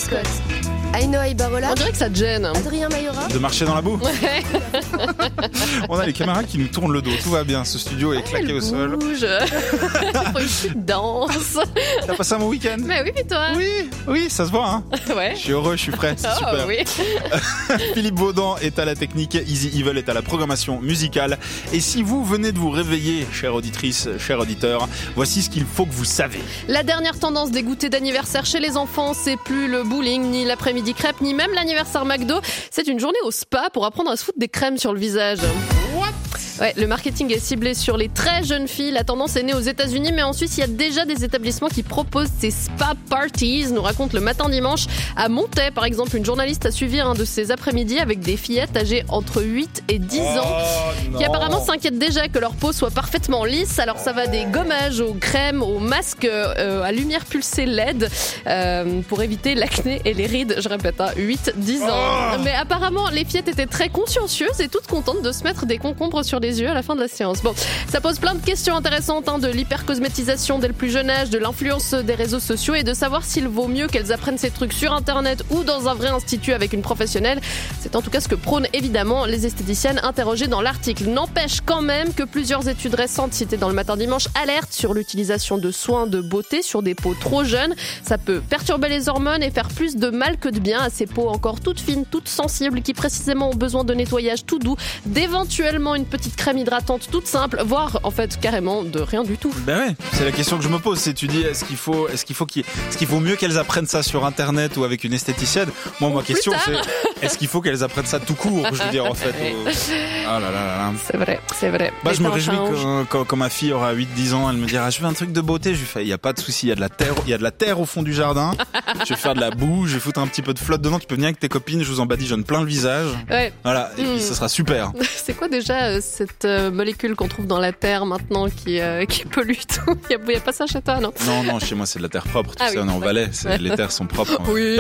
Scott, Aino Ibarola, On dirait que ça te gêne. Adrien Mayora. De marcher dans la boue. Ouais. On a les caméras qui nous tournent le dos. Tout va bien. Ce studio est claqué au sol. Bouge. Faut une petite danse. T'as passé un bon week-end? Mais oui, puis toi? Oui, ça se voit, hein. Ouais. Je suis heureux, je suis prêt, c'est Oh, super. oui. Philippe Baudan est à la technique, Easy Evil est à la programmation musicale. Et si vous venez de vous réveiller, chère auditrice, cher auditeur, voici ce qu'il faut que vous savez. La dernière tendance des goûters d'anniversaire chez les enfants, c'est plus le bowling, ni l'après-midi crêpe, ni même l'anniversaire McDo. C'est une journée au spa pour apprendre à se foutre des crèmes sur le visage. Ouais, le marketing est ciblé sur les très jeunes filles. La tendance est née aux États-Unis, mais en Suisse, il y a déjà des établissements qui proposent ces spa parties, nous raconte le Matin Dimanche. À Montaix, par exemple, une journaliste a suivi un de ces après-midi avec des fillettes âgées entre 8 et 10 ans qui apparemment s'inquiètent déjà que leur peau soit parfaitement lisse. Alors ça va des gommages aux crèmes, aux masques à lumière pulsée LED pour éviter l'acné et les rides. Je répète, 8-10 ans. Mais apparemment, les fillettes étaient très consciencieuses et toutes contentes de se mettre des concombres sur les yeux à la fin de la séance. Bon, ça pose plein de questions intéressantes, de l'hypercosmétisation dès le plus jeune âge, de l'influence des réseaux sociaux et de savoir s'il vaut mieux qu'elles apprennent ces trucs sur Internet ou dans un vrai institut avec une professionnelle. C'est en tout cas ce que prônent évidemment les esthéticiennes interrogées dans l'article. N'empêche quand même que plusieurs études récentes citées dans le Matin Dimanche alertent sur l'utilisation de soins de beauté sur des peaux trop jeunes. Ça peut perturber les hormones et faire plus de mal que de bien à ces peaux encore toutes fines, toutes sensibles, qui précisément ont besoin de nettoyage tout doux, d'éventuellement une petite crème hydratante toute simple, voire en fait carrément de rien du tout. Ben ouais, c'est la question que je me pose. C'est, tu dis, est-ce qu'il vaut mieux qu'elles apprennent ça sur Internet ou avec une esthéticienne? Moi, ma question, c'est, est-ce qu'il faut qu'elles apprennent ça tout court? Je veux dire, en fait. Ah là là là. C'est vrai. Bah, je me réjouis quand ma fille aura 8-10 ans, elle me dira, je veux un truc de beauté. Je lui fais, il y a pas de souci, il y a de la terre au fond du jardin. Je vais faire de la boue, je vais foutre un petit peu de flotte dedans. Tu peux venir avec tes copines, je vous en badigeonne plein le visage. Ouais. Voilà. Et puis, ça sera super. C'est quoi déjà cette molécule qu'on trouve dans la terre maintenant qui pollue tout? Il y a pas ça chez toi, non? Non, chez moi c'est de la terre propre. Tu sais, on est en Valais, les terres sont propres. Oui.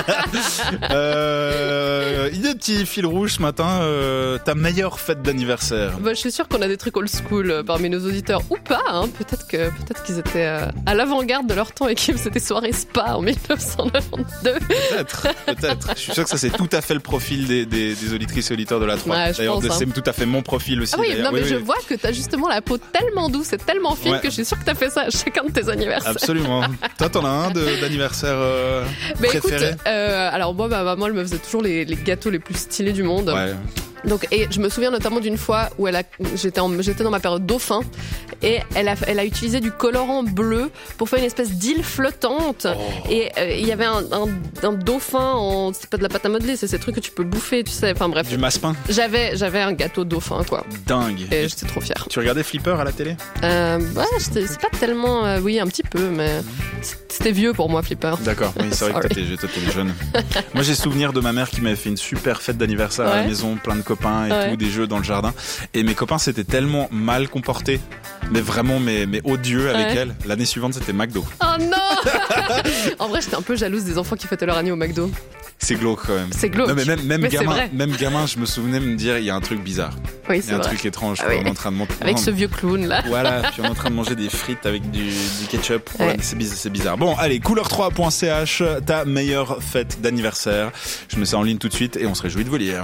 Idée de petit fil rouge ce matin, ta meilleure fête d'anniversaire. Bah, je suis sûre qu'on a des trucs old school parmi nos auditeurs ou pas. Hein. Peut-être qu'ils étaient à l'avant-garde de leur temps et qu'ils faisaient des soirées spa en 1992. Peut-être. Je suis sûr que ça c'est tout à fait le profil des auditrices et auditeurs de la 3. Ouais, d'ailleurs, c'est tout à fait mon profil aussi. Ah oui, non, mais je vois que t'as justement la peau tellement douce et tellement fine que je suis sûre que t'as fait ça à chacun de tes anniversaires. Absolument. Toi, t'en as un d'anniversaire préféré? Écoute, alors moi, ma maman, elle me faisait toujours les gâteaux les plus stylés du monde. Ouais. Donc, et je me souviens notamment d'une fois où j'étais dans ma période dauphin et elle a utilisé du colorant bleu pour faire une espèce d'île flottante. Et il y avait un dauphin c'est pas de la pâte à modeler, c'est ces trucs que tu peux bouffer, tu sais. Enfin bref. Du massepain. J'avais un gâteau dauphin, quoi. Dingue. Et j'étais trop fière. Tu regardais Flipper à la télé? C'est pas tellement, oui, un petit peu, mais c'était vieux pour moi, Flipper. D'accord. Oui, c'est vrai que t'étais jeune. Moi, j'ai souvenir de ma mère qui m'avait fait une super fête d'anniversaire à la maison, plein de copains et tout, des jeux dans le jardin. Et mes copains s'étaient tellement mal comportés, mais vraiment, mais odieux avec elle. L'année suivante, c'était McDo. Oh non! En vrai, j'étais un peu jalouse des enfants qui fêtaient leur année au McDo. C'est glauque quand même. C'est glauque. Non, mais même gamin, je me souvenais me dire, il y a un truc bizarre. Oui, il y a un truc étrange. On est en train de monter. Avec ce vieux clown là. Voilà, puis on est en train de manger des frites avec du ketchup. Ouais, c'est bizarre. Bon, allez, couleur3.ch, ta meilleure fête d'anniversaire. Je mets ça en ligne tout de suite et on se réjouit de vous lire.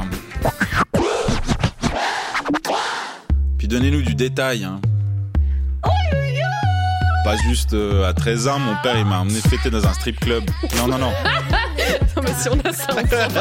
Puis donnez-nous du détail. Hein. Pas juste à 13 ans, mon père il m'a emmené fêter dans un strip club. Non. Non mais si on a ça, on